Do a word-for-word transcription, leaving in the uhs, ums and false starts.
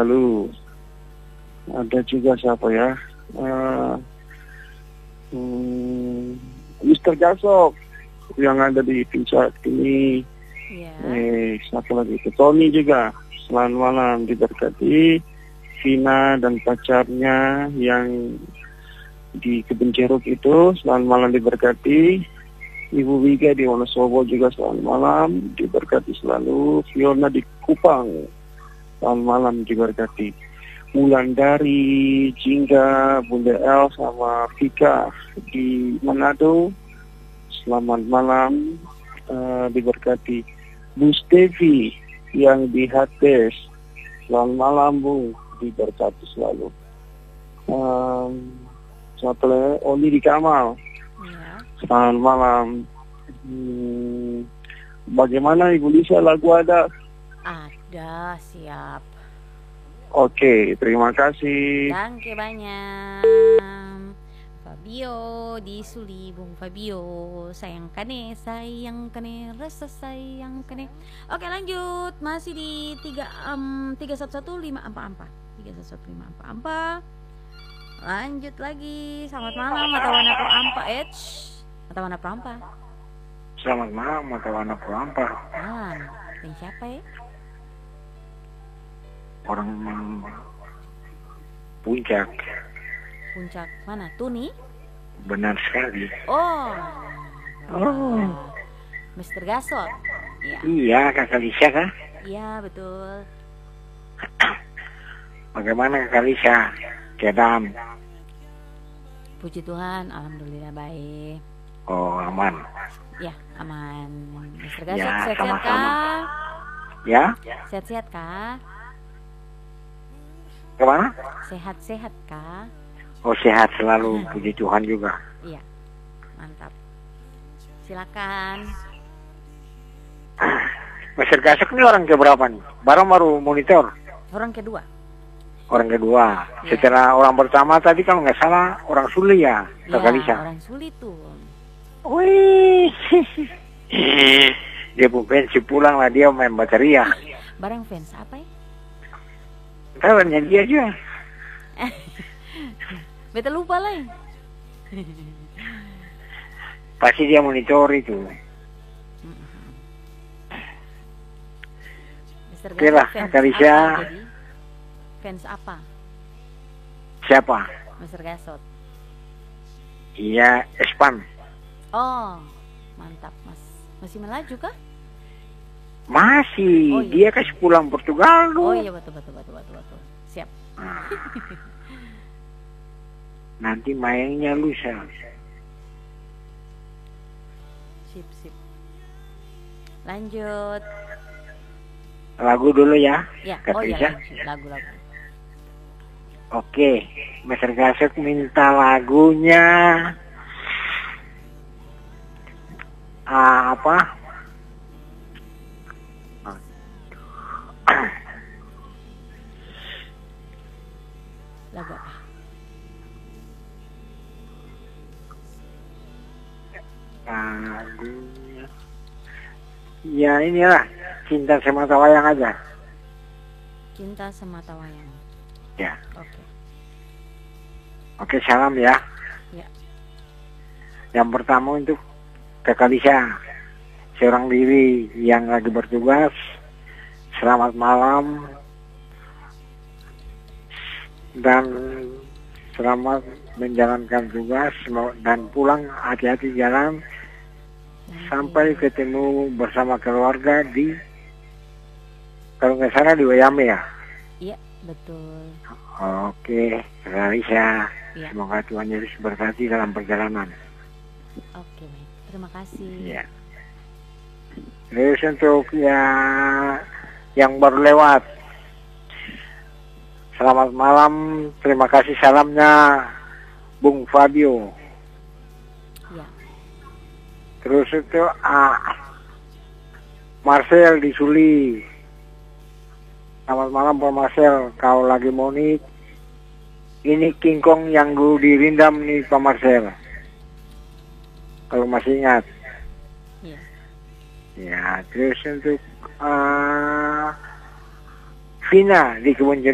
Lalu ada juga siapa ya? Uh, hmm, mister Gasok yang ada di Puncak ini. Ya. Eh, siapa lagi? Tony juga. Selamat malam, diberkati. Vina dan pacarnya yang di Kebun Ceruk itu, selamat malam diberkati. Ibu Wiga di Wonosobo juga selamat malam, diberkati selalu. Fiona di Kupang, selamat malam diberkati. Wulandari, Jingga, Bunda El sama Vika di Manado, selamat malam, uh, diberkati. Bu Stevi yang di Hates, selamat malam Bu, diberkati selalu. Um, Satu lagi, Oli di Kamal. Ya. Selamat malam. Hmm, bagaimana Ibu Lisa, lagu ada? Ada, siap. Oke, terima kasih. Danke banyak. Fabio di Suli, Bung Fabio. Sayang kane, sayang kane, rasa sayang kane. Oke, lanjut. Masih di tiga um, tiga satu satu lima ampa-ampa. tiga satu satu lima ampa-ampa. Lanjut lagi. Selamat malam Matawana Pro Ampa. Edge Matawana Pro Ampa. Selamat malam Matawana Pro Ampa. Malam. Ini siapa ya? Orang Puncak. Puncak mana? Tuni? Benar sekali. Oh. Oh. mister Gasol. Iya. Iya, Kakak Lisa kah? Iya, betul. Bagaimana Kakak Lisa? Keadaan? Puji Tuhan, alhamdulillah baik. Oh, aman. Ya, aman. mister Gasol, Ya, sehat-sehat sama-sama. kah? Ya? Sehat-sehat kah? Kemana? Sehat-sehat kah? Oh, sehat selalu, puji Tuhan juga. Iya, mantap. Silakan. mister Gasok ini orang keberapa nih? Baru baru monitor. Orang kedua. Orang kedua. Ya. Setelah orang pertama tadi kalau nggak salah orang Suli ya, Kakak Lisa. Ya, orang sulit tuh. Wih, dia pun pensi pulang lah, dia main bateria. Barang fans apa ya? Tahu nyanyi aja. Beta lupa lah. Pasti dia monitor itu. mister Oke lah, Gasol, Kakak fans Lisa. apa jadi? Fans apa? Siapa? mister Gasol. Iya, Espan. Oh, mantap mas. Masih melaju kah? Masih, Oh, iya. dia kasih pulang Portugal Oh loh. iya, betul betul betul betul betul. Siap. Nah, nanti mainnya lusa. Sip sip. Lanjut. Lagu dulu ya. Ya, Kak oh iya Lisa. lagu lagu. Oke, mister Gasok minta lagunya ah, apa? Lagu apa? Lagunya ya inilah, Cinta Semata Wayang aja. Cinta Semata Wayang. Ya. Oke. Oke, salam ya. Ya. Yang pertama untuk Kakak Lisa, seorang diri yang lagi bertugas. Selamat malam dan selamat menjalankan tugas dan pulang hati-hati jalan. Sampai ketemu bersama keluarga di, kalau nggak salah di Wayame ya. Iya, betul. Oke, Kakak Lisa, Ya. semoga Tuhan Yesus berkati dalam perjalanan. Oke, baik. Terima kasih. Ya. Terus untuk ya yang baru lewat, selamat malam, terima kasih salamnya Bung Fabio. Ya. Terus itu ah, Marcel di Suli. Selamat malam Pak Marcel, kau lagi mau nih? Ini King Kong yang dulu dirindam nih Pak Marcel. Kalau masih ingat. Ya. Ya, terus untuk uh, Vina di Kebun Jeruk.